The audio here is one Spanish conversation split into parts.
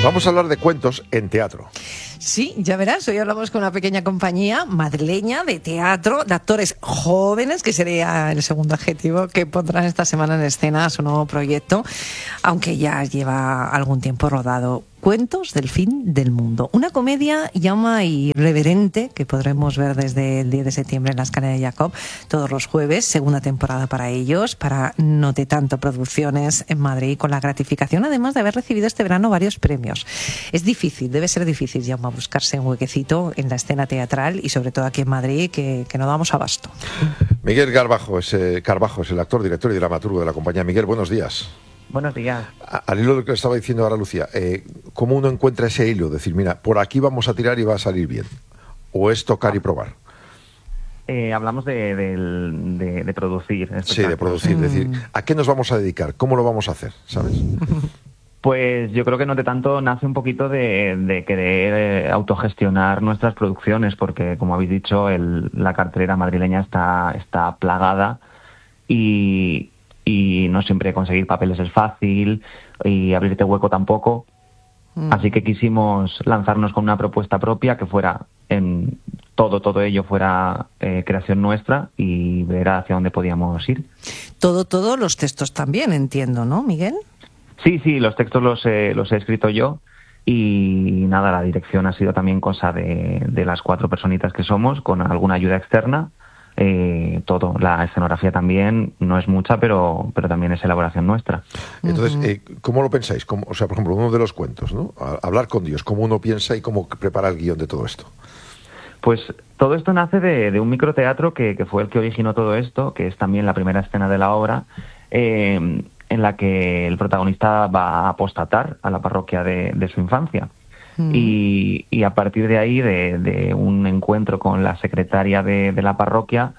Vamos a hablar de cuentos en teatro. Sí, ya verás, hoy hablamos con una pequeña compañía madrileña de teatro, de actores jóvenes, que sería el segundo adjetivo, que pondrán esta semana en escena su nuevo proyecto, aunque ya lleva algún tiempo rodado. Cuentos del fin del mundo. Una comedia llama irreverente que podremos ver desde el 10 de septiembre en la Escalera de Jacob todos los jueves, segunda temporada para ellos, para No Te Tanto Producciones en Madrid, con la gratificación además de haber recibido este verano varios premios. Es difícil, debe ser difícil, Jaume, buscarse un huequecito en la escena teatral y sobre todo aquí en Madrid que no damos abasto. Miguel Carbajo es el actor, director y dramaturgo de la compañía. Miguel, buenos días. Buenos días. Al hilo de lo que estaba diciendo ahora Lucía, ¿cómo uno encuentra ese hilo? Decir, mira, por aquí vamos a tirar y va a salir bien. ¿O es tocar y probar? Hablamos de producir. Sí, de producir. Es decir, ¿a qué nos vamos a dedicar? ¿Cómo lo vamos a hacer? ¿Sabes? Pues yo creo que No Te Tanto nace un poquito de querer autogestionar nuestras producciones, porque, como habéis dicho, la cartelera madrileña está plagada y no siempre conseguir papeles es fácil y abrirte hueco tampoco. Así que quisimos lanzarnos con una propuesta propia que fuera todo ello fuera creación nuestra y ver hacia dónde podíamos ir. Todo, los textos también, entiendo, ¿no, Miguel? Sí, los textos los he escrito yo y nada, la dirección ha sido también cosa de las 4 personitas que somos, con alguna ayuda externa. Todo, la escenografía también no es mucha, pero también es elaboración nuestra. Entonces, ¿cómo lo pensáis? O sea, por ejemplo, uno de los cuentos, ¿no? Hablar con Dios, ¿cómo uno piensa y cómo prepara el guión de todo esto? Pues todo esto nace de un microteatro que fue el que originó todo esto, que es también la primera escena de la obra, en la que el protagonista va a apostatar a la parroquia de su infancia. Y a partir de ahí, de un encuentro con la secretaria de la parroquia,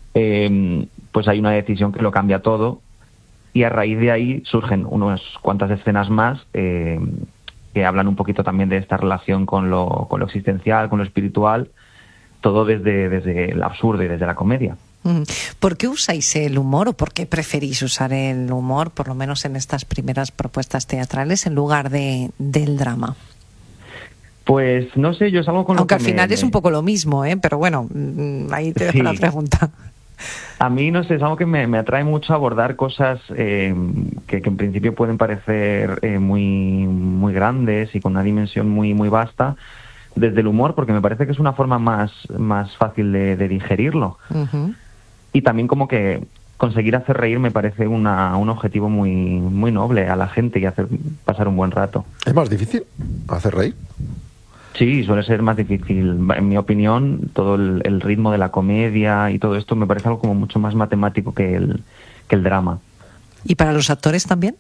pues hay una decisión que lo cambia todo, y a raíz de ahí surgen unas cuantas escenas más que hablan un poquito también de esta relación con lo existencial, con lo espiritual, todo desde el absurdo y desde la comedia. ¿Por qué usáis el humor o por qué preferís usar el humor, por lo menos en estas primeras propuestas teatrales, en lugar del drama? Pues no sé, yo es algo con Aunque lo que al final es un poco lo mismo, pero bueno, ahí te dejo la pregunta. A mí, no sé, es algo que me atrae mucho abordar cosas que en principio pueden parecer muy grandes y con una dimensión muy vasta, desde el humor, porque me parece que es una forma más fácil de digerirlo. Y también como que conseguir hacer reír me parece un objetivo muy noble a la gente y hacer pasar un buen rato. ¿Es más difícil hacer reír? Sí, suele ser más difícil. En mi opinión, todo el ritmo de la comedia y todo esto me parece algo como mucho más matemático que el drama. ¿Y para los actores también?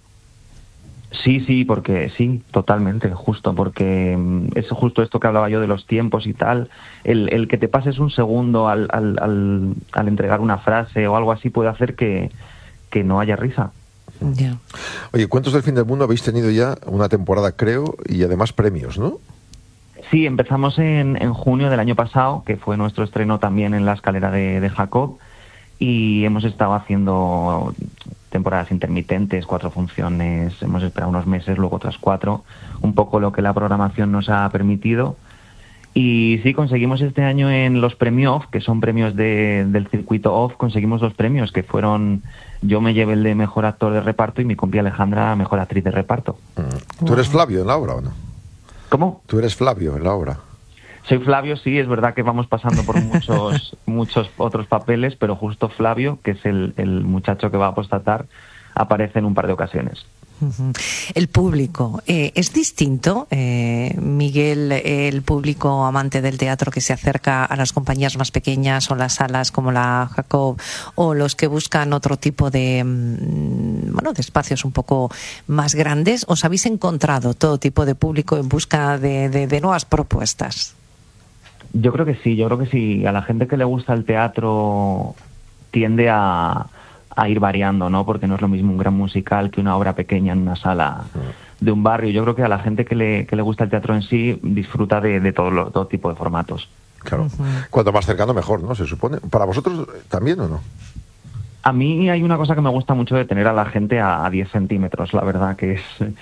Sí, porque sí, totalmente, justo, porque es justo esto que hablaba yo de los tiempos y tal. El que te pases un segundo al entregar una frase o algo así puede hacer que no haya risa. Yeah. Oye, Cuentos del Fin del Mundo habéis tenido ya una temporada, creo, y además premios, ¿no? Sí, empezamos en junio del año pasado, que fue nuestro estreno también en la Escalera de Jacob, y hemos estado haciendo temporadas intermitentes, 4 funciones, hemos esperado unos meses, luego otras 4, un poco lo que la programación nos ha permitido. Y sí, conseguimos este año en los Premio Off, que son premios del circuito Off, conseguimos 2 premios, que fueron, yo me llevé el de Mejor Actor de Reparto y mi compi Alejandra Mejor Actriz de Reparto. ¿Tú eres Flavio en la obra o no? ¿Cómo? ¿Tú eres Flavio en la obra? Soy Flavio, sí, es verdad que vamos pasando por muchos otros papeles, pero justo Flavio, que es el muchacho que va a apostatar, aparece en un par de ocasiones. El público, ¿es distinto, Miguel, el público amante del teatro que se acerca a las compañías más pequeñas o las salas como la Jacob, o los que buscan otro tipo de espacios un poco más grandes? ¿Os habéis encontrado todo tipo de público en busca de nuevas propuestas? Yo creo que sí. A la gente que le gusta el teatro tiende a ir variando, ¿no? Porque no es lo mismo un gran musical que una obra pequeña en una sala de un barrio. Yo creo que a la gente que le gusta el teatro en sí disfruta de todo tipo de formatos. Claro. Cuanto más cercano, mejor, ¿no? Se supone. ¿Para vosotros también o no? A mí hay una cosa que me gusta mucho de tener a la gente a 10 centímetros, la verdad, que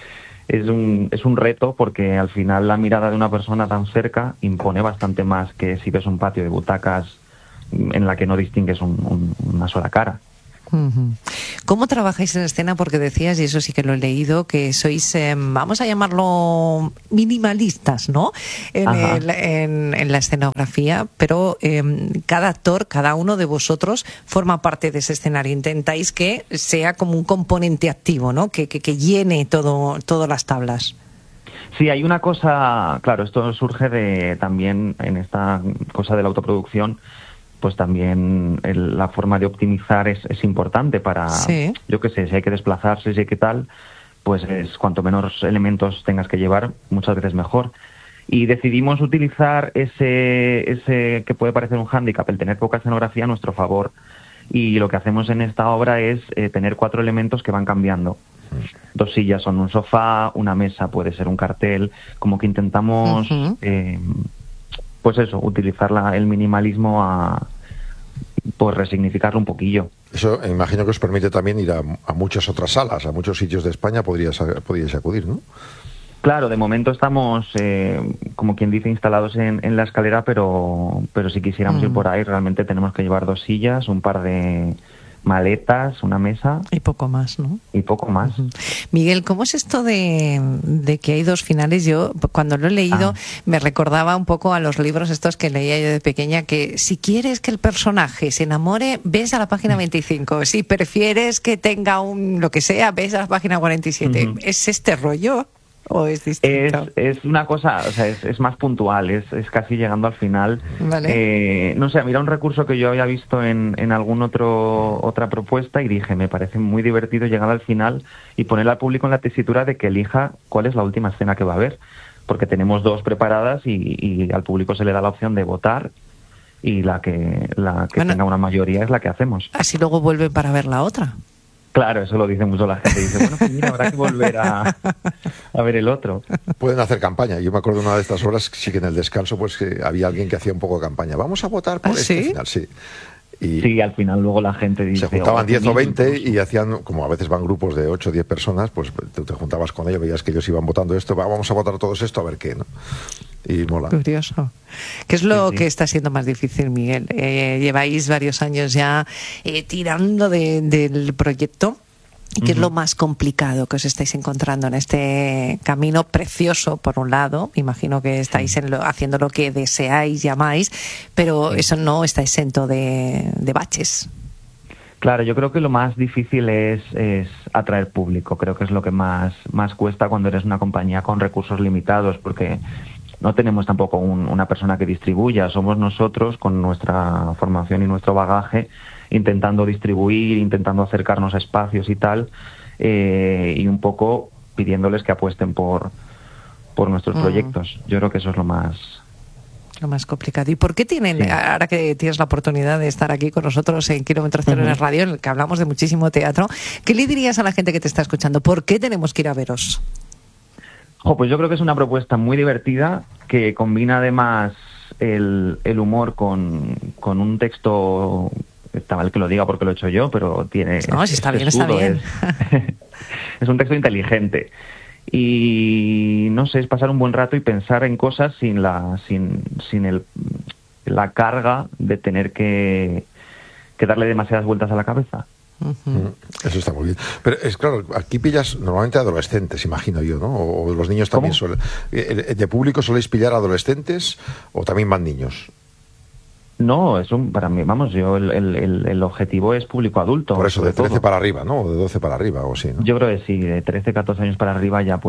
es un reto, porque al final la mirada de una persona tan cerca impone bastante más que si ves un patio de butacas en la que no distingues una sola cara. Uh-huh. ¿Cómo trabajáis en escena? Porque decías, y eso sí que lo he leído, que sois, vamos a llamarlo minimalistas, ¿no? En la escenografía, pero cada actor, cada uno de vosotros forma parte de ese escenario. Intentáis que sea como un componente activo, ¿no? Que llene todas las tablas. Sí, hay una cosa, claro, esto surge también en esta cosa de la autoproducción. Pues también la forma de optimizar es importante para, sí. Yo qué sé, si hay que desplazarse, si hay que tal, pues es cuanto menos elementos tengas que llevar, muchas veces mejor. Y decidimos utilizar ese que puede parecer un hándicap, el tener poca escenografía, a nuestro favor. Y lo que hacemos en esta obra es tener 4 elementos que van cambiando. 2 sillas son un sofá, una mesa puede ser un cartel, como que intentamos... Uh-huh. Pues eso, utilizar el minimalismo por resignificarlo un poquillo. Eso imagino que os permite también ir a muchas otras salas, a muchos sitios de España podríais acudir, ¿no? Claro, de momento estamos, como quien dice, instalados en la escalera, pero si quisiéramos ir por ahí, realmente tenemos que llevar 2 sillas, un par de maletas, una mesa... Y poco más, ¿no? Y poco más. Uh-huh. Miguel, ¿cómo es esto de que hay 2 finales? Yo, cuando lo he leído, me recordaba un poco a los libros estos que leía yo de pequeña, que si quieres que el personaje se enamore, ves a la página 25. Si prefieres que tenga lo que sea, ves a la página 47. Uh-huh. ¿Es este rollo? ¿O es distinto? Es una cosa, o sea, es más puntual, es casi llegando al final. Vale. No sé, mira, un recurso que yo había visto en otra propuesta y dije, me parece muy divertido llegar al final y poner al público en la tesitura de que elija cuál es la última escena que va a ver, porque tenemos 2 preparadas y al público se le da la opción de votar y la que tenga una mayoría es la que hacemos. Así luego vuelven para ver la otra. Claro, eso lo dice mucho la gente. Dice, bueno, pues mira, habrá que volver a ver el otro. Pueden hacer campaña. Yo me acuerdo de una de estas obras, sí que en el descanso, pues que había alguien que hacía un poco de campaña. Vamos a votar por este final, sí. Y sí, al final luego la gente dice... Se juntaban 10 o 20 y hacían, como a veces van grupos de 8 o 10 personas, pues te juntabas con ellos, veías que ellos iban votando esto, vamos a votar todos esto, a ver qué, ¿no? Y mola. Curioso. ¿Qué es lo que está siendo más difícil, Miguel? Lleváis varios años ya tirando del proyecto. ¿Y qué es lo más complicado que os estáis encontrando en este camino precioso, por un lado? Imagino que estáis haciendo lo que deseáis y amáis, pero eso no está exento de baches. Claro, yo creo que lo más difícil es atraer público. Creo que es lo que más cuesta cuando eres una compañía con recursos limitados, porque no tenemos tampoco una persona que distribuya. Somos nosotros, con nuestra formación y nuestro bagaje, intentando distribuir, intentando acercarnos a espacios y tal, y un poco pidiéndoles que apuesten por nuestros proyectos. Yo creo que eso es lo más complicado. ¿Y por qué ahora que tienes la oportunidad de estar aquí con nosotros en Kilómetro Cero en el radio, en el que hablamos de muchísimo teatro, qué le dirías a la gente que te está escuchando? ¿Por qué tenemos que ir a veros? Pues yo creo que es una propuesta muy divertida, que combina además el humor con un texto... Está mal que lo diga porque lo he hecho yo, pero tiene... No, si está bien, está bien. Es un texto inteligente. Y no sé, es pasar un buen rato y pensar en cosas sin la carga de tener que darle demasiadas vueltas a la cabeza. Uh-huh. Eso está muy bien. Pero es claro, aquí pillas normalmente adolescentes, imagino yo, ¿no? O los niños también suelen... ¿De público soléis pillar adolescentes o también van niños? No, para mí, vamos, el objetivo es público adulto. Por eso, de 13 todo para arriba, ¿no? O de 12 para arriba, o sí, ¿no? Yo creo que sí, de 13, 14 años para arriba ya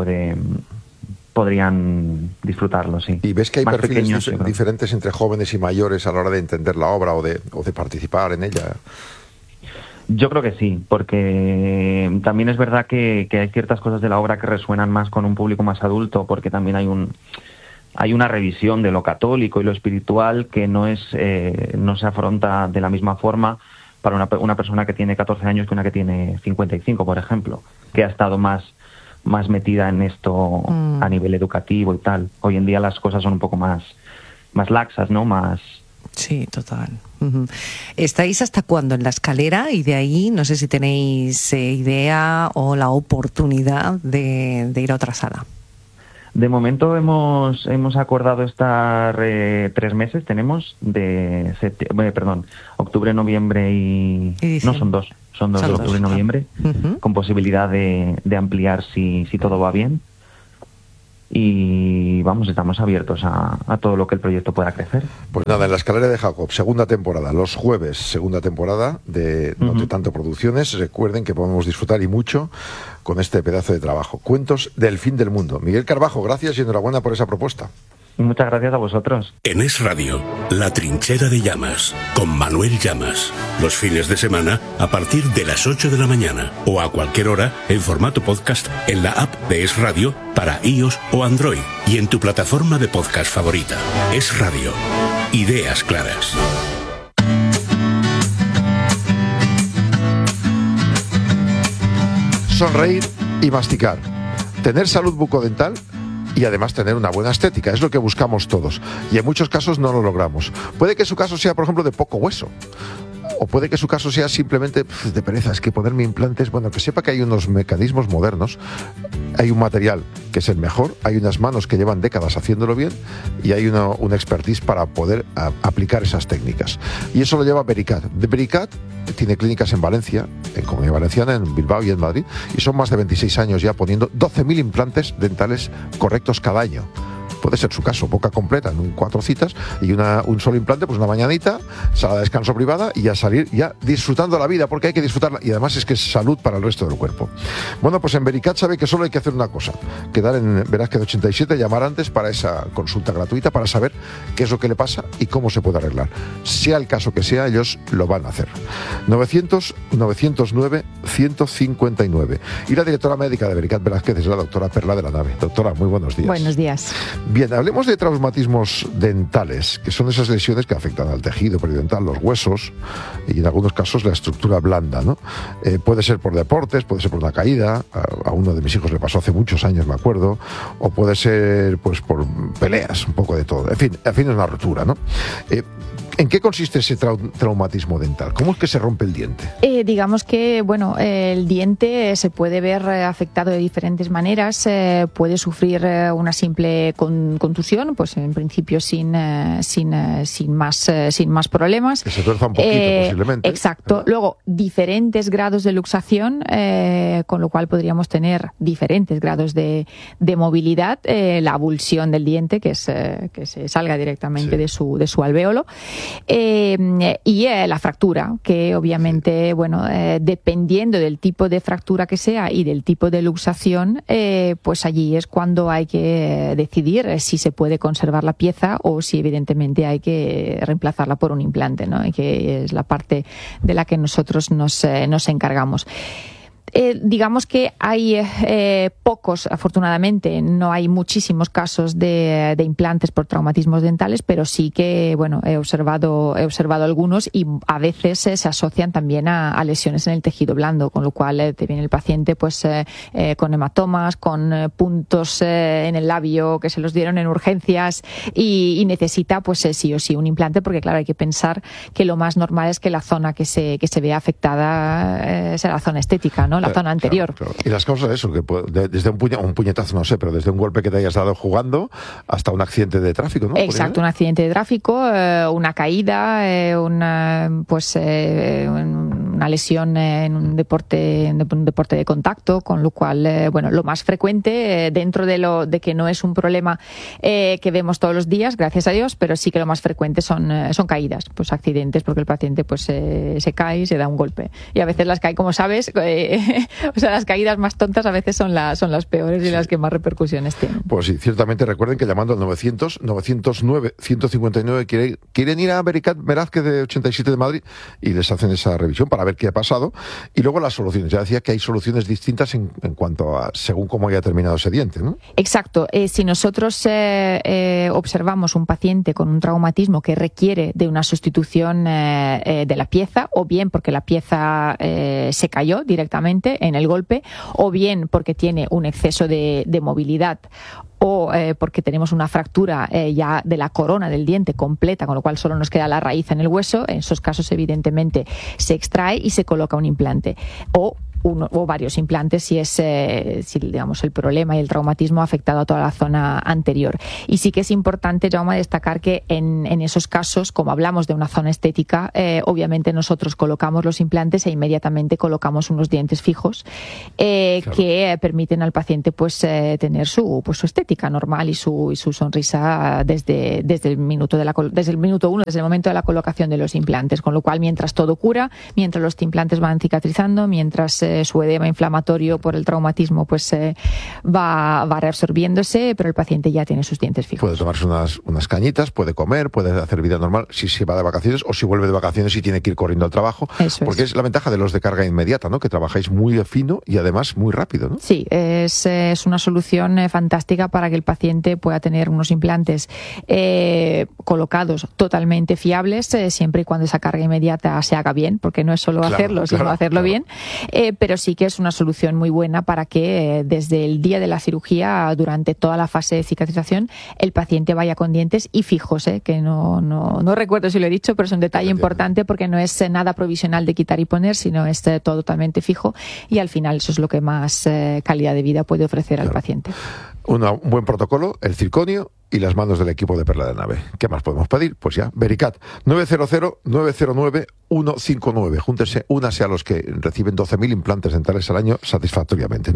podrían disfrutarlo, sí. ¿Y ves que hay más perfiles pequeños, diferentes entre jóvenes y mayores a la hora de entender la obra o de participar en ella? Yo creo que sí, porque también es verdad que hay ciertas cosas de la obra que resuenan más con un público más adulto, porque también hay una revisión de lo católico y lo espiritual que no se afronta de la misma forma para una persona que tiene 14 años que una que tiene 55, por ejemplo, que ha estado más metida en esto a nivel educativo y tal. Hoy en día las cosas son un poco más laxas, ¿no? Más Sí, total. Uh-huh. ¿Estáis hasta cuándo en la escalera? Y de ahí, no sé si tenéis idea o la oportunidad de ir a otra sala. De momento hemos acordado estar 3 meses, tenemos de octubre, noviembre y no, son dos de octubre y noviembre, con posibilidad de ampliar si todo va bien. Y estamos abiertos a todo lo que el proyecto pueda crecer. Pues nada, en la escalera de Jacob, segunda temporada, los jueves, segunda temporada de No te tanto producciones. Recuerden que podemos disfrutar y mucho con este pedazo de trabajo. Cuentos del fin del mundo. Miguel Carbajo, gracias y enhorabuena por esa propuesta. Muchas gracias a vosotros. En Es Radio, La Trinchera de Llamas, con Manuel Llamas. Los fines de semana a partir de las 8 de la mañana o a cualquier hora en formato podcast en la app de Es Radio para iOS o Android y en tu plataforma de podcast favorita. Es Radio. Ideas claras. Sonreír y masticar. Tener salud bucodental y además tener una buena estética, es lo que buscamos todos. Y en muchos casos no lo logramos. Puede que su caso sea, por ejemplo, de poco hueso. O puede que su caso sea simplemente de pereza, es que ponerme implantes, bueno, que sepa que hay unos mecanismos modernos, hay un material que es el mejor, hay unas manos que llevan décadas haciéndolo bien y hay una expertise para poder aplicar esas técnicas. Y eso lo lleva Vericat. Vericat tiene clínicas en Valencia, en Comunidad Valenciana, en Bilbao y en Madrid, y son más de 26 años ya poniendo 12.000 implantes dentales correctos cada año. Puede ser su caso, boca completa en 4 citas y un solo implante, pues una mañanita, sala de descanso privada y a salir ya disfrutando la vida, porque hay que disfrutarla y además es que es salud para el resto del cuerpo. Bueno, pues en Vericat sabe que solo hay que hacer una cosa, quedar en Velázquez 87, llamar antes para esa consulta gratuita para saber qué es lo que le pasa y cómo se puede arreglar. Sea el caso que sea, ellos lo van a hacer. 900-909-159. Y la directora médica de Vericat Velázquez es la doctora Perla de la Nave. Doctora, muy buenos días. Buenos días. Bien, hablemos de traumatismos dentales, que son esas lesiones que afectan al tejido periodontal, los huesos y en algunos casos la estructura blanda, ¿no? Puede ser por deportes, puede ser por una caída, a uno de mis hijos le pasó hace muchos años, me acuerdo, o puede ser pues por peleas, un poco de todo. En fin, es una rotura, ¿no? ¿En qué consiste ese traumatismo dental? ¿Cómo es que se rompe el diente? Digamos que, bueno, el diente se puede ver afectado de diferentes maneras. Puede sufrir una simple contusión, pues en principio sin más problemas. Que se tuerza un poquito, posiblemente. Exacto. Luego, diferentes grados de luxación, con lo cual podríamos tener diferentes grados de movilidad. La avulsión del diente, que se salga directamente de su alvéolo. Y la fractura, que obviamente, bueno, dependiendo del tipo de fractura que sea y del tipo de luxación, pues allí es cuando hay que decidir si se puede conservar la pieza o si evidentemente hay que reemplazarla por un implante, ¿no? Y que es la parte de la que nosotros nos encargamos. Digamos que hay pocos, afortunadamente, no hay muchísimos casos de implantes por traumatismos dentales, pero sí que, bueno, he observado algunos y a veces se asocian también a lesiones en el tejido blando, con lo cual te viene el paciente pues con hematomas, con puntos en el labio que se los dieron en urgencias y necesita pues sí o sí un implante, porque claro, hay que pensar que lo más normal es que la zona que se vea afectada sea la zona estética, ¿no? La zona anterior. Claro. Y las causas de eso, que desde un puñetazo, no sé, pero desde un golpe que te hayas dado jugando hasta un accidente de tráfico, ¿no? Exacto, un accidente de tráfico, una caída, una lesión en un deporte de contacto, con lo cual, bueno, lo más frecuente, dentro de que no es un problema que vemos todos los días, gracias a Dios, pero sí que lo más frecuente son caídas, pues accidentes, porque el paciente pues se cae y se da un golpe. Y a veces las cae, como sabes, o sea, las caídas más tontas a veces son las peores y las que más repercusiones tienen. Pues sí, ciertamente recuerden que llamando al 900-909-159 quieren ir a Vericat Velázquez de 87 de Madrid y les hacen esa revisión para ver qué ha pasado. Y luego las soluciones. Ya decía que hay soluciones distintas en cuanto a según cómo haya terminado ese diente, ¿no? Exacto. Si nosotros observamos un paciente con un traumatismo que requiere de una sustitución de la pieza, o bien porque la pieza se cayó directamente en el golpe, o bien porque tiene un exceso de movilidad, o porque tenemos una fractura ya de la corona del diente completa, con lo cual solo nos queda la raíz en el hueso, en esos casos evidentemente se extrae y se coloca un implante o varios implantes si digamos el problema y el traumatismo ha afectado a toda la zona anterior. Y sí que es importante, Jaume, destacar que en esos casos, como hablamos de una zona estética, obviamente nosotros colocamos los implantes e inmediatamente colocamos unos dientes fijos claro, que permiten al paciente pues tener su estética normal y su sonrisa desde el minuto uno, desde el momento de la colocación de los implantes, con lo cual mientras todo cura, mientras los implantes van cicatrizando, mientras su edema inflamatorio por el traumatismo pues va reabsorbiéndose, pero el paciente ya tiene sus dientes fijos. Puede tomarse unas cañitas, puede comer, puede hacer vida normal si se va de vacaciones o si vuelve de vacaciones y tiene que ir corriendo al trabajo. Eso porque es la ventaja de los de carga inmediata, ¿no? Que trabajáis muy fino y además muy rápido, ¿no? Sí, es una solución fantástica para que el paciente pueda tener unos implantes colocados totalmente fiables, siempre y cuando esa carga inmediata se haga bien, porque no es solo hacerlo, sino hacerlo bien. Pero sí que es una solución muy buena para que desde el día de la cirugía, durante toda la fase de cicatrización, el paciente vaya con dientes y fijos, que no recuerdo si lo he dicho, pero es un detalle importante porque no es nada provisional de quitar y poner, sino es todo totalmente fijo y al final eso es lo que más calidad de vida puede ofrecer al paciente. Un buen protocolo, el circonio y las manos del equipo de Perla de Nave. ¿Qué más podemos pedir? Pues ya, Vericat, 900-909-159. Únase a los que reciben 12.000 implantes dentales al año satisfactoriamente.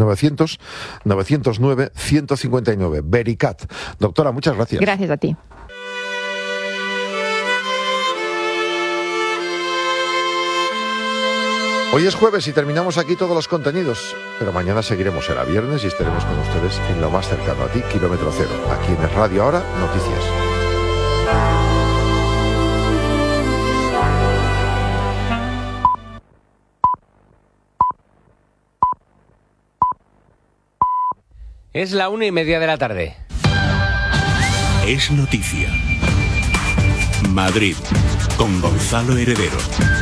900-909-159. Vericat. Doctora, muchas gracias. Gracias a ti. Hoy es jueves y terminamos aquí todos los contenidos, pero mañana seguiremos, será viernes y estaremos con ustedes en lo más cercano a ti, Kilómetro Cero, aquí en el Radio Ahora, Noticias. Es la 1:30 de la tarde. Es noticia. Madrid, con Gonzalo Heredero.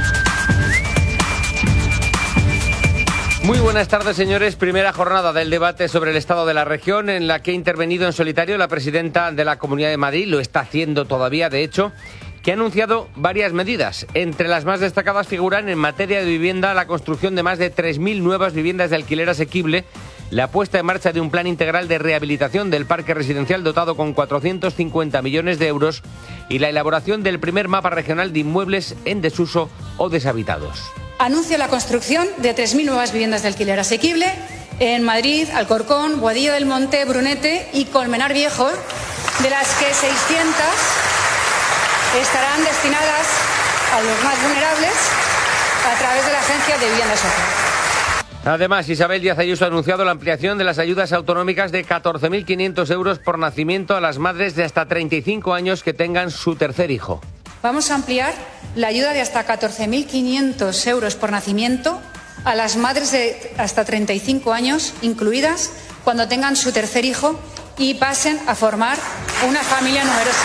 Muy buenas tardes, señores. Primera jornada del debate sobre el estado de la región, en la que ha intervenido en solitario la presidenta de la Comunidad de Madrid, lo está haciendo todavía, de hecho, que ha anunciado varias medidas. Entre las más destacadas figuran en materia de vivienda la construcción de más de 3.000 nuevas viviendas de alquiler asequible, la puesta en marcha de un plan integral de rehabilitación del parque residencial dotado con 450 millones de euros y la elaboración del primer mapa regional de inmuebles en desuso o deshabitados. Anuncio la construcción de 3.000 nuevas viviendas de alquiler asequible en Madrid, Alcorcón, Boadilla del Monte, Brunete y Colmenar Viejo, de las que 600 estarán destinadas a los más vulnerables a través de la Agencia de Vivienda Social. Además, Isabel Díaz Ayuso ha anunciado la ampliación de las ayudas autonómicas de 14.500 euros por nacimiento a las madres de hasta 35 años que tengan su tercer hijo. Vamos a ampliar la ayuda de hasta 14.500 euros por nacimiento a las madres de hasta 35 años, incluidas, cuando tengan su tercer hijo y pasen a formar una familia numerosa.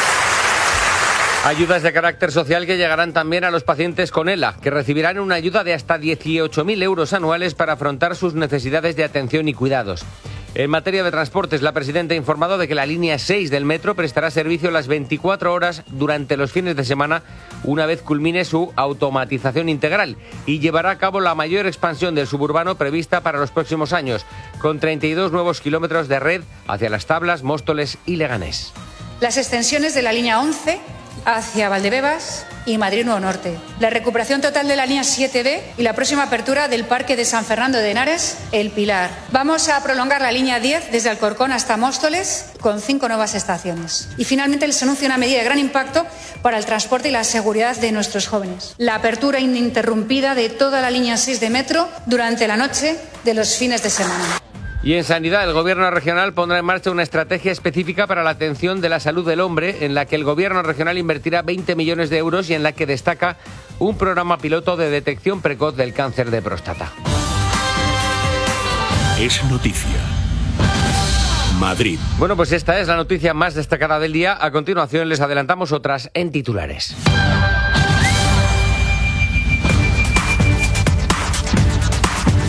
Ayudas de carácter social que llegarán también a los pacientes con ELA, que recibirán una ayuda de hasta 18.000 euros anuales para afrontar sus necesidades de atención y cuidados. En materia de transportes, la presidenta ha informado de que la línea 6 del metro prestará servicio las 24 horas durante los fines de semana, una vez culmine su automatización integral, y llevará a cabo la mayor expansión del suburbano prevista para los próximos años, con 32 nuevos kilómetros de red hacia Las Tablas, Móstoles y Leganés. Las extensiones de la línea 11 hacia Valdebebas y Madrid Nuevo Norte, la recuperación total de la línea 7B y la próxima apertura del Parque de San Fernando de Henares, El Pilar. Vamos a prolongar la línea 10 desde Alcorcón hasta Móstoles con 5 nuevas estaciones. Y finalmente les anuncio una medida de gran impacto para el transporte y la seguridad de nuestros jóvenes: la apertura ininterrumpida de toda la línea 6 de metro durante la noche de los fines de semana. Y en sanidad, el Gobierno regional pondrá en marcha una estrategia específica para la atención de la salud del hombre, en la que el Gobierno regional invertirá 20 millones de euros y en la que destaca un programa piloto de detección precoz del cáncer de próstata. Es noticia. Madrid. Bueno, pues esta es la noticia más destacada del día. A continuación les adelantamos otras en titulares.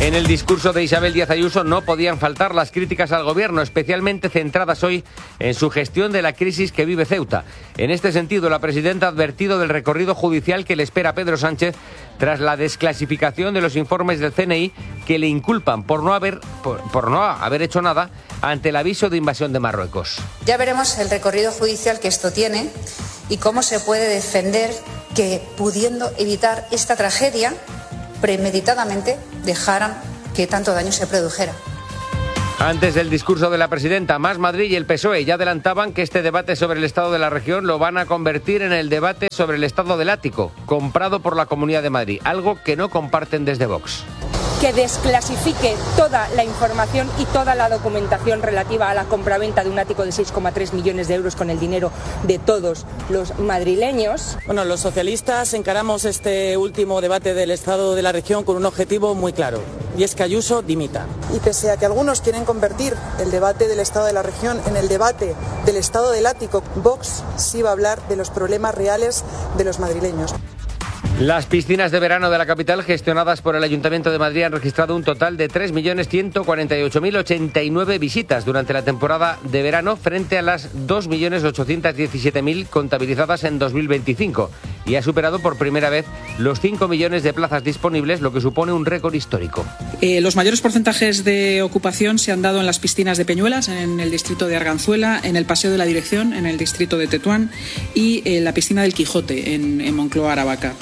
En el discurso de Isabel Díaz Ayuso no podían faltar las críticas al gobierno, especialmente centradas hoy en su gestión de la crisis que vive Ceuta. En este sentido, la presidenta ha advertido del recorrido judicial que le espera a Pedro Sánchez tras la desclasificación de los informes del CNI que le inculpan por no haber hecho nada ante el aviso de invasión de Marruecos. Ya veremos el recorrido judicial que esto tiene y cómo se puede defender que, pudiendo evitar esta tragedia, premeditadamente dejaran que tanto daño se produjera. Antes del discurso de la presidenta, Más Madrid y el PSOE ya adelantaban que este debate sobre el estado de la región lo van a convertir en el debate sobre el estado del ático, comprado por la Comunidad de Madrid, algo que no comparten desde Vox. Que desclasifique toda la información y toda la documentación relativa a la compraventa de un ático de 6,3 millones de euros con el dinero de todos los madrileños. Bueno, los socialistas encaramos este último debate del estado de la región con un objetivo muy claro, y es que Ayuso dimita. Y pese a que algunos quieren convertir el debate del estado de la región en el debate del estado del ático, Vox sí va a hablar de los problemas reales de los madrileños. Las piscinas de verano de la capital, gestionadas por el Ayuntamiento de Madrid, han registrado un total de 3.148.089 visitas durante la temporada de verano, frente a las 2.817.000 contabilizadas en 2025, y ha superado por primera vez los 5 millones de plazas disponibles, lo que supone un récord histórico. Los mayores porcentajes de ocupación se han dado en las piscinas de Peñuelas, en el distrito de Arganzuela, en el Paseo de la Dirección, en el distrito de Tetuán, y en la piscina del Quijote, en Moncloa, Aravaca.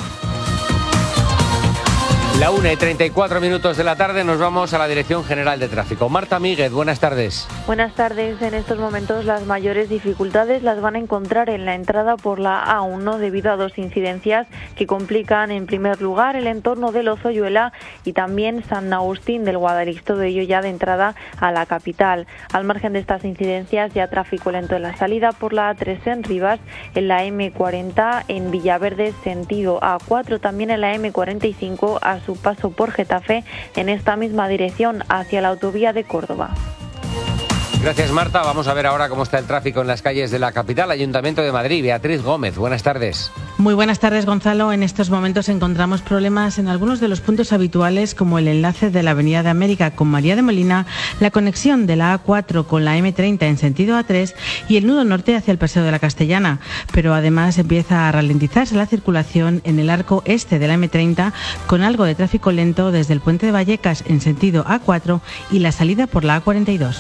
La 1:34 de la tarde, nos vamos a la Dirección General de Tráfico. Marta Míguez, buenas tardes. Buenas tardes. En estos momentos las mayores dificultades las van a encontrar en la entrada por la A1 debido a dos incidencias que complican en primer lugar el entorno de Lozoyuela y también San Agustín del Guadalix, todo ello ya de entrada a la capital. Al margen de estas incidencias, ya tráfico lento en la salida por la A3 en Rivas, en la M40 en Villaverde sentido A4, también en la M45 a su paso por Getafe en esta misma dirección hacia la autovía de Córdoba. Gracias, Marta. Vamos a ver ahora cómo está el tráfico en las calles de la capital. Ayuntamiento de Madrid, Beatriz Gómez, buenas tardes. Muy buenas tardes, Gonzalo. En estos momentos encontramos problemas en algunos de los puntos habituales, como el enlace de la Avenida de América con María de Molina, la conexión de la A4 con la M30 en sentido A3 y el nudo norte hacia el Paseo de la Castellana. Pero además empieza a ralentizarse la circulación en el arco este de la M30 con algo de tráfico lento desde el puente de Vallecas en sentido A4 y la salida por la A42.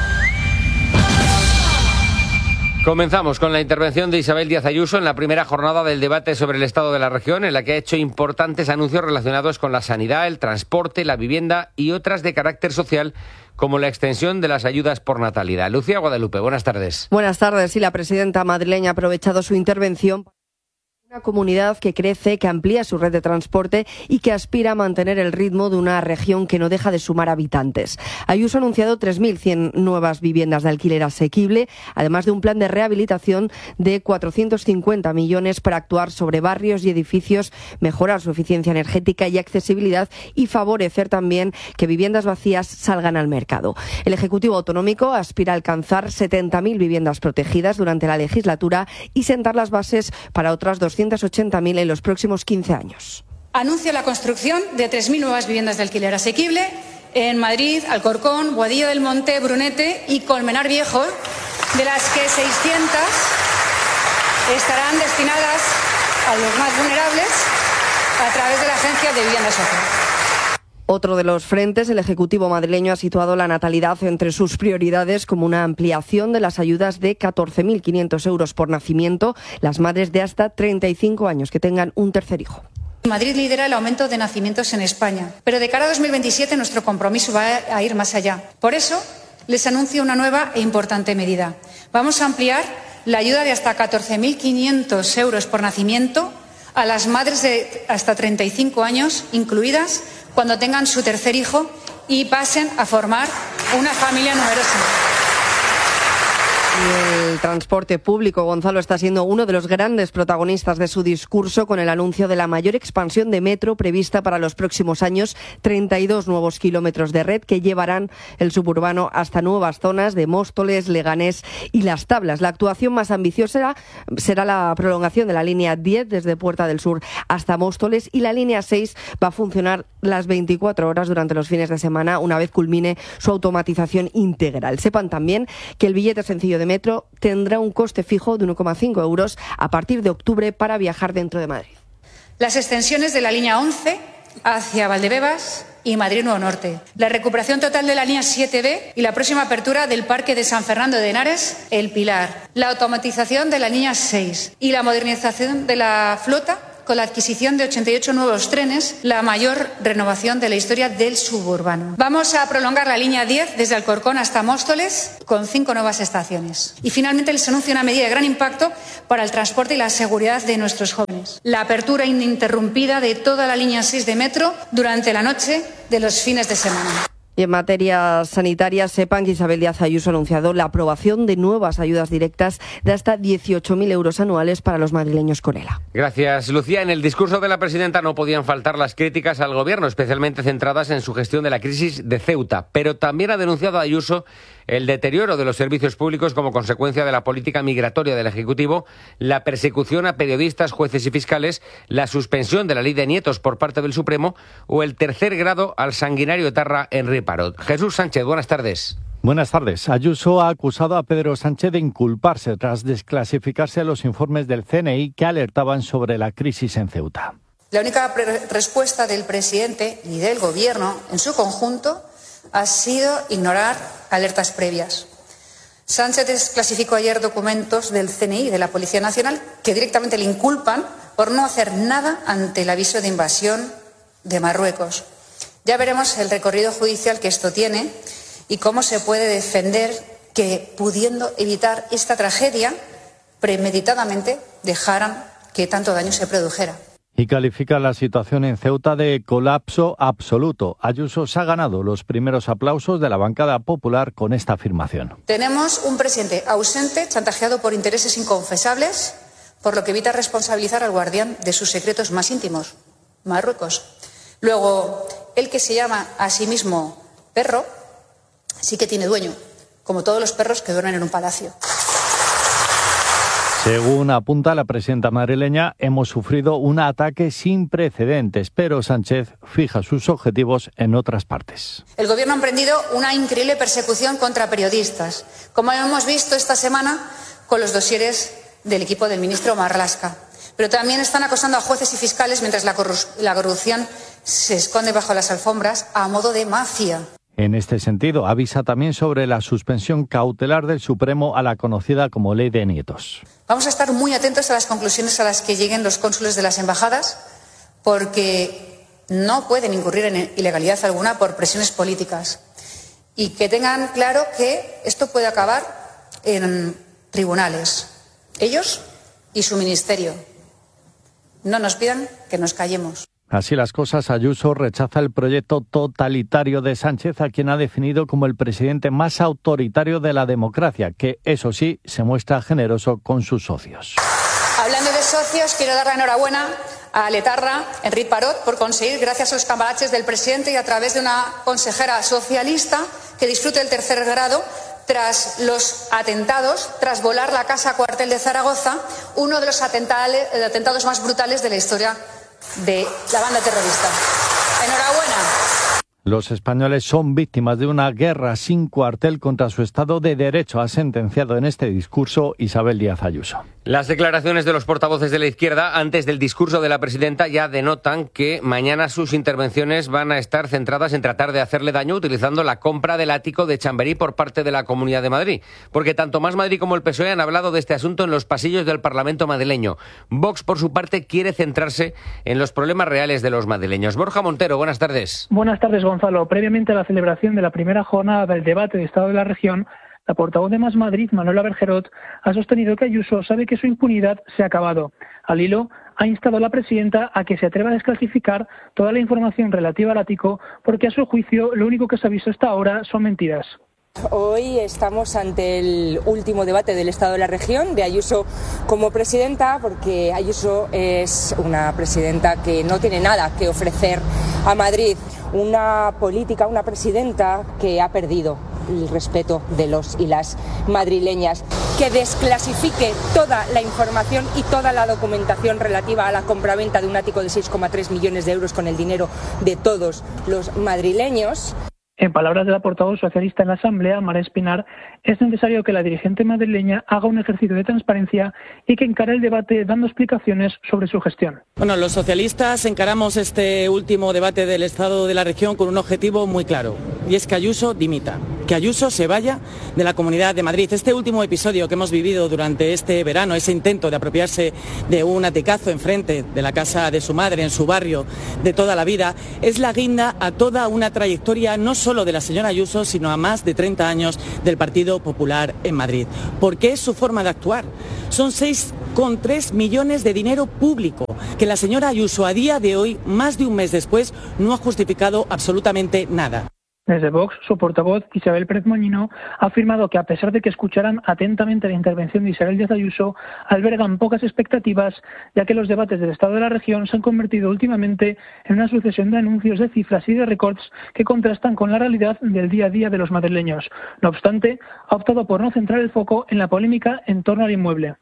Comenzamos con la intervención de Isabel Díaz Ayuso en la primera jornada del debate sobre el estado de la región, en la que ha hecho importantes anuncios relacionados con la sanidad, el transporte, la vivienda y otras de carácter social, como la extensión de las ayudas por natalidad. Lucía Guadalupe, buenas tardes. Buenas tardes. Sí, la presidenta madrileña ha aprovechado su intervención. Una comunidad que crece, que amplía su red de transporte y que aspira a mantener el ritmo de una región que no deja de sumar habitantes. Ayuso ha anunciado 3.100 nuevas viviendas de alquiler asequible, además de un plan de rehabilitación de 450 millones para actuar sobre barrios y edificios, mejorar su eficiencia energética y accesibilidad y favorecer también que viviendas vacías salgan al mercado. El Ejecutivo Autonómico aspira a alcanzar 70.000 viviendas protegidas durante la legislatura y sentar las bases para otras 280.000 en los próximos 15 años. Anuncio la construcción de 3.000 nuevas viviendas de alquiler asequible en Madrid, Alcorcón, Boadilla del Monte, Brunete y Colmenar Viejo, de las que 600 estarán destinadas a los más vulnerables a través de la Agencia de Vivienda Social. Otro de los frentes, el Ejecutivo madrileño ha situado la natalidad entre sus prioridades como una ampliación de las ayudas de 14.500 euros por nacimiento, las madres de hasta 35 años que tengan un tercer hijo. Madrid lidera el aumento de nacimientos en España, pero de cara a 2027 nuestro compromiso va a ir más allá. Por eso les anuncio una nueva e importante medida. Vamos a ampliar la ayuda de hasta 14.500 euros por nacimiento a las madres de hasta 35 años, incluidas cuando tengan su tercer hijo y pasen a formar una familia numerosa. Y El transporte público, Gonzalo, está siendo uno de los grandes protagonistas de su discurso con el anuncio de la mayor expansión de metro prevista para los próximos años, 32 nuevos kilómetros de red que llevarán el suburbano hasta nuevas zonas de Móstoles, Leganés y Las Tablas. La actuación más ambiciosa será la prolongación de la línea 10 desde Puerta del Sur hasta Móstoles, y la línea 6 va a funcionar las 24 horas durante los fines de semana una vez culmine su automatización integral. Sepan también que el billete sencillo de metro tendrá un coste fijo de 1,5 euros a partir de octubre para viajar dentro de Madrid. Las extensiones de la línea 11 hacia Valdebebas y Madrid Nuevo Norte. La recuperación total de la línea 7B y la próxima apertura del Parque de San Fernando de Henares, El Pilar. La automatización de la línea 6 y la modernización de la flota con la adquisición de 88 nuevos trenes, la mayor renovación de la historia del suburbano. Vamos a prolongar la línea 10 desde Alcorcón hasta Móstoles con 5 nuevas estaciones. Y finalmente les anuncio una medida de gran impacto para el transporte y la seguridad de nuestros jóvenes. La apertura ininterrumpida de toda la línea 6 de metro durante la noche de los fines de semana. Y en materia sanitaria, sepan que Isabel Díaz Ayuso ha anunciado la aprobación de nuevas ayudas directas de hasta 18.000 euros anuales para los madrileños con ELA. Gracias, Lucía. En el discurso de la presidenta no podían faltar las críticas al gobierno, especialmente centradas en su gestión de la crisis de Ceuta. Pero también ha denunciado Ayuso el deterioro de los servicios públicos como consecuencia de la política migratoria del Ejecutivo, la persecución a periodistas, jueces y fiscales, la suspensión de la ley de nietos por parte del Supremo o el tercer grado al sanguinario etarra Henri Parot. Jesús Sánchez, buenas tardes. Buenas tardes. Ayuso ha acusado a Pedro Sánchez de inculparse tras desclasificarse los informes del CNI que alertaban sobre la crisis en Ceuta. La única respuesta del presidente y del Gobierno en su conjunto ha sido ignorar alertas previas. Sánchez desclasificó ayer documentos del CNI y de la Policía Nacional que directamente le inculpan por no hacer nada ante el aviso de invasión de Marruecos. Ya veremos el recorrido judicial que esto tiene y cómo se puede defender que, pudiendo evitar esta tragedia, premeditadamente dejaran que tanto daño se produjera. Y califica la situación en Ceuta de colapso absoluto. Ayuso se ha ganado los primeros aplausos de la bancada popular con esta afirmación. Tenemos un presidente ausente, chantajeado por intereses inconfesables, por lo que evita responsabilizar al guardián de sus secretos más íntimos, Marruecos. Luego, el que se llama a sí mismo perro, sí que tiene dueño, como todos los perros que duermen en un palacio. Según apunta la presidenta madrileña, hemos sufrido un ataque sin precedentes, pero Sánchez fija sus objetivos en otras partes. El Gobierno ha emprendido una increíble persecución contra periodistas, como hemos visto esta semana con los dosieres del equipo del ministro Marlaska. Pero también están acosando a jueces y fiscales mientras la corrupción se esconde bajo las alfombras a modo de mafia. En este sentido, avisa también sobre la suspensión cautelar del Supremo a la conocida como Ley de Nietos. Vamos a estar muy atentos a las conclusiones a las que lleguen los cónsules de las embajadas, porque no pueden incurrir en ilegalidad alguna por presiones políticas. Y que tengan claro que esto puede acabar en tribunales. Ellos y su ministerio. No nos pidan que nos callemos. Así las cosas, Ayuso rechaza el proyecto totalitario de Sánchez, a quien ha definido como el presidente más autoritario de la democracia, que, eso sí, se muestra generoso con sus socios. Hablando de socios, quiero dar la enhorabuena a Letarra, Henri Parot, por conseguir, gracias a los cambalaches del presidente y a través de una consejera socialista, que disfrute el tercer grado tras los atentados, tras volar la casa cuartel de Zaragoza, uno de los atentados más brutales de la historia de la banda terrorista. Enhorabuena. Los españoles son víctimas de una guerra sin cuartel contra su Estado de Derecho, ha sentenciado en este discurso Isabel Díaz Ayuso. Las declaraciones de los portavoces de la izquierda antes del discurso de la presidenta ya denotan que mañana sus intervenciones van a estar centradas en tratar de hacerle daño utilizando la compra del ático de Chamberí por parte de la Comunidad de Madrid. Porque tanto Más Madrid como el PSOE han hablado de este asunto en los pasillos del Parlamento madrileño. Vox, por su parte, quiere centrarse en los problemas reales de los madrileños. Borja Montero, buenas tardes. Buenas tardes, Gonzalo. Previamente a la celebración de la primera jornada del debate de Estado de la Región, la portavoz de Más Madrid, Manuela Bergerot, ha sostenido que Ayuso sabe que su impunidad se ha acabado. Al hilo, ha instado a la presidenta a que se atreva a desclasificar toda la información relativa al ático, porque a su juicio lo único que se ha visto hasta ahora son mentiras. Hoy estamos ante el último debate del Estado de la Región de Ayuso como presidenta, porque Ayuso es una presidenta que no tiene nada que ofrecer a Madrid, una política, una presidenta que ha perdido el respeto de los y las madrileñas, que desclasifique toda la información y toda la documentación relativa a la compraventa de un ático de 6,3 millones de euros con el dinero de todos los madrileños. En palabras de la portavoz socialista en la Asamblea, Mara Espinar, es necesario que la dirigente madrileña haga un ejercicio de transparencia y que encare el debate dando explicaciones sobre su gestión. Bueno, los socialistas encaramos este último debate del Estado de la Región con un objetivo muy claro, y es que Ayuso dimita, que Ayuso se vaya de la Comunidad de Madrid. Este último episodio que hemos vivido durante este verano, ese intento de apropiarse de un aticazo enfrente de la casa de su madre, en su barrio, de toda la vida, es la guinda a toda una trayectoria no solo de la señora Ayuso, sino a más de 30 años del Partido Popular en Madrid. Porque es su forma de actuar. Son 6,3 millones de dinero público que la señora Ayuso a día de hoy, más de un mes después, no ha justificado absolutamente nada. Desde Vox, su portavoz, Isabel Pérez Moñino, ha afirmado que a pesar de que escucharan atentamente la intervención de Isabel Díaz Ayuso, albergan pocas expectativas, ya que los debates del Estado de la Región se han convertido últimamente en una sucesión de anuncios de cifras y de récords que contrastan con la realidad del día a día de los madrileños. No obstante, ha optado por no centrar el foco en la polémica en torno al inmueble.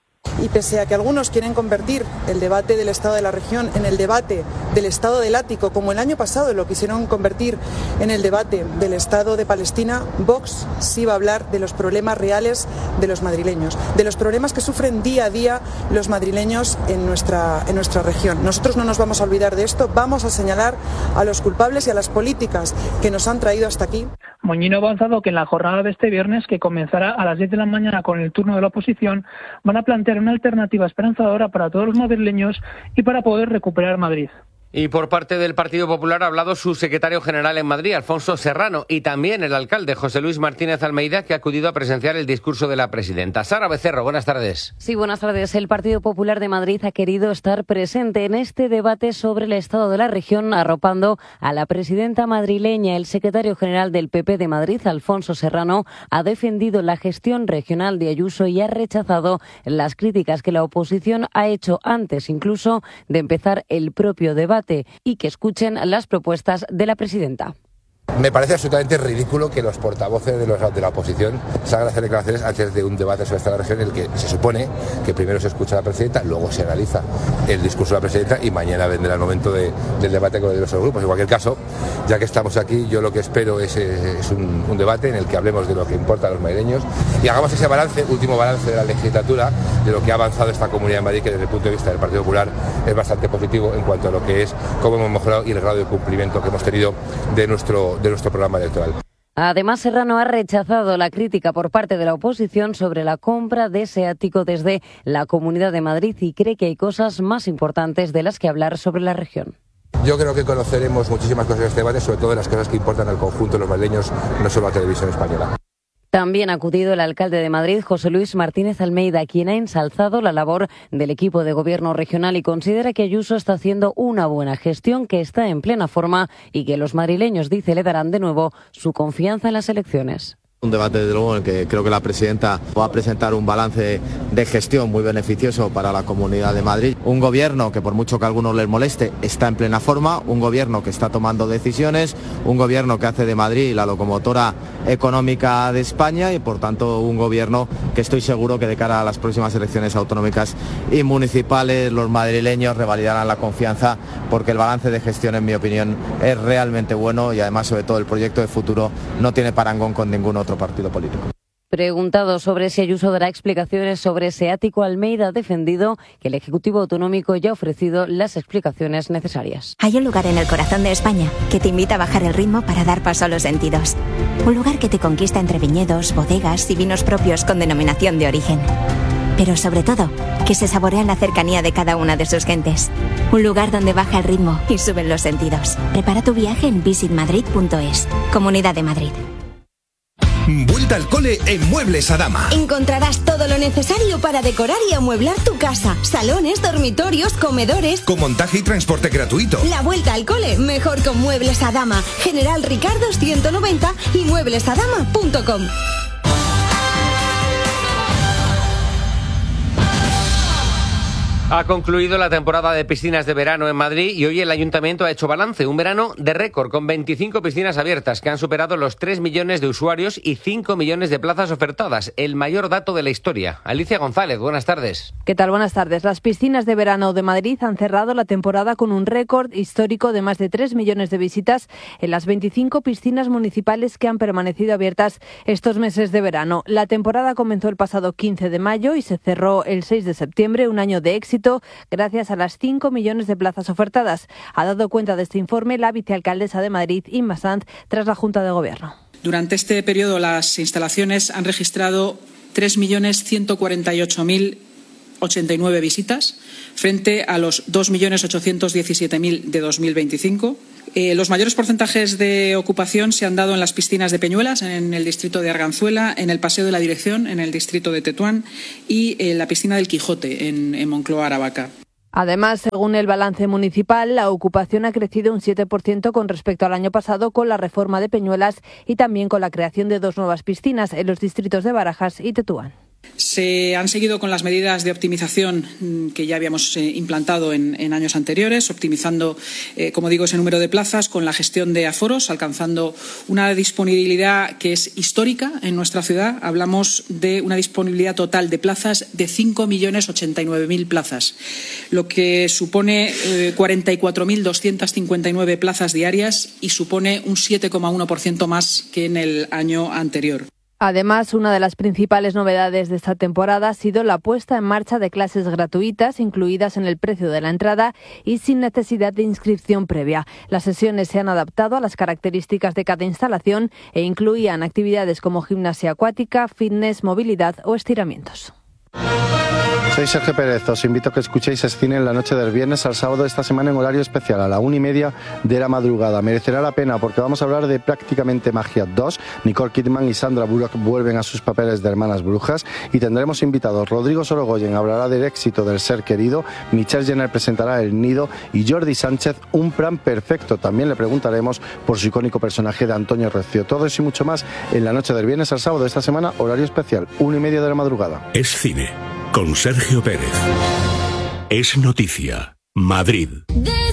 Y pese a que algunos quieren convertir el debate del Estado de la Región en el debate del Estado del Ático, como el año pasado lo quisieron convertir en el debate del Estado de Palestina, Vox sí va a hablar de los problemas reales de los madrileños, de los problemas que sufren día a día los madrileños en nuestra región. Nosotros no nos vamos a olvidar de esto, vamos a señalar a los culpables y a las políticas que nos han traído hasta aquí. Moñino ha avanzado que en la jornada de este viernes, que comenzará a las 10 de la mañana con el turno de la oposición, van a plantear una alternativa esperanzadora para todos los madrileños y para poder recuperar Madrid. Y por parte del Partido Popular ha hablado su secretario general en Madrid, Alfonso Serrano, y también el alcalde, José Luis Martínez Almeida, que ha acudido a presenciar el discurso de la presidenta. Sara Becerro, buenas tardes. Sí, buenas tardes. El Partido Popular de Madrid ha querido estar presente en este debate sobre el estado de la región, arropando a la presidenta madrileña. El secretario general del PP de Madrid, Alfonso Serrano, ha defendido la gestión regional de Ayuso y ha rechazado las críticas que la oposición ha hecho antes incluso de empezar el propio debate, y que escuchen las propuestas de la presidenta. Me parece absolutamente ridículo que los portavoces de la oposición salgan a hacer declaraciones antes de un debate sobre esta región en el que se supone que primero se escucha a la presidenta, luego se analiza el discurso de la presidenta y mañana vendrá el momento del debate con los grupos. En cualquier caso, ya que estamos aquí, yo lo que espero es un debate en el que hablemos de lo que importa a los madrileños y hagamos ese último balance de la legislatura, de lo que ha avanzado esta Comunidad de Madrid, que desde el punto de vista del Partido Popular es bastante positivo en cuanto a lo que es cómo hemos mejorado y el grado de cumplimiento que hemos tenido de nuestro programa electoral. Además, Serrano ha rechazado la crítica por parte de la oposición sobre la compra de ese ático desde la Comunidad de Madrid y cree que hay cosas más importantes de las que hablar sobre la región. Yo creo que conoceremos muchísimas cosas en este debate, sobre todo las cosas que importan al conjunto de los madrileños, no solo a la televisión española. También ha acudido el alcalde de Madrid, José Luis Martínez Almeida, quien ha ensalzado la labor del equipo de gobierno regional y considera que Ayuso está haciendo una buena gestión, que está en plena forma y que los madrileños, dice, le darán de nuevo su confianza en las elecciones. Un debate, desde luego, en el que creo que la presidenta va a presentar un balance de gestión muy beneficioso para la Comunidad de Madrid. Un gobierno que, por mucho que a algunos les moleste, está en plena forma, un gobierno que está tomando decisiones, un gobierno que hace de Madrid la locomotora económica de España y, por tanto, un gobierno que estoy seguro que de cara a las próximas elecciones autonómicas y municipales los madrileños revalidarán la confianza, porque el balance de gestión, en mi opinión, es realmente bueno y, además, sobre todo, el proyecto de futuro no tiene parangón con ningún otro partido político. Preguntado sobre si Ayuso dará explicaciones sobre ese ático, Almeida ha defendido que el Ejecutivo Autonómico ya ha ofrecido las explicaciones necesarias. Hay un lugar en el corazón de España que te invita a bajar el ritmo para dar paso a los sentidos. Un lugar que te conquista entre viñedos, bodegas y vinos propios con denominación de origen. Pero sobre todo, que se saborea en la cercanía de cada una de sus gentes. Un lugar donde baja el ritmo y suben los sentidos. Prepara tu viaje en visitmadrid.es. Comunidad de Madrid. vuelta al cole en Muebles Adama. Encontrarás todo lo necesario para decorar y amueblar tu casa. Salones, dormitorios, comedores. Con montaje y transporte gratuito. La vuelta al cole, mejor con Muebles Adama. General Ricardos 190 y mueblesadama.com. Ha concluido la temporada de piscinas de verano en Madrid y hoy el Ayuntamiento ha hecho balance. Un verano de récord con 25 piscinas abiertas que han superado los 3 millones de usuarios y 5 millones de plazas ofertadas. El mayor dato de la historia. Alicia González, buenas tardes. ¿Qué tal? Buenas tardes. Las piscinas de verano de Madrid han cerrado la temporada con un récord histórico de más de 3 millones de visitas en las 25 piscinas municipales que han permanecido abiertas estos meses de verano. La temporada comenzó el pasado 15 de mayo y se cerró el 6 de septiembre, un año de éxito gracias a las 5 millones de plazas ofertadas. Ha dado cuenta de este informe la vicealcaldesa de Madrid, Inma Sanz, tras la Junta de Gobierno. Durante este periodo las instalaciones han registrado 3.148.089 visitas frente a los 2.817.000 de 2025. Los mayores porcentajes de ocupación se han dado en las piscinas de Peñuelas, en el distrito de Arganzuela, en el Paseo de la Dirección, en el distrito de Tetuán, y en la piscina del Quijote, en Moncloa, Aravaca. Además, según el balance municipal, la ocupación ha crecido un 7% con respecto al año pasado con la reforma de Peñuelas y también con la creación de 2 nuevas piscinas en los distritos de Barajas y Tetuán. Se han seguido con las medidas de optimización que ya habíamos implantado en años anteriores, optimizando, como digo, ese número de plazas con la gestión de aforos, alcanzando una disponibilidad que es histórica en nuestra ciudad. Hablamos de una disponibilidad total de plazas de 5.089.000 plazas, lo que supone 44.259 plazas diarias y supone un 7,1% más que en el año anterior. Además, una de las principales novedades de esta temporada ha sido la puesta en marcha de clases gratuitas, incluidas en el precio de la entrada y sin necesidad de inscripción previa. Las sesiones se han adaptado a las características de cada instalación e incluían actividades como gimnasia acuática, fitness, movilidad o estiramientos. Soy Sergio Pérez, os invito a que escuchéis Escine en la noche del viernes al sábado de esta semana en horario especial a la 1:30 de la madrugada. Merecerá la pena porque vamos a hablar de Prácticamente Magia 2. Nicole Kidman y Sandra Bullock vuelven a sus papeles de hermanas brujas y tendremos invitados. Rodrigo Sorogoyen hablará del éxito del ser querido, Michelle Jenner presentará El Nido y Jordi Sánchez Un plan perfecto. También le preguntaremos por su icónico personaje de Antonio Recio. Todo eso y mucho más en la noche del viernes al sábado de esta semana, horario especial, 1:30 de la madrugada. Es cine con Sergio Pérez. Es noticia. Madrid.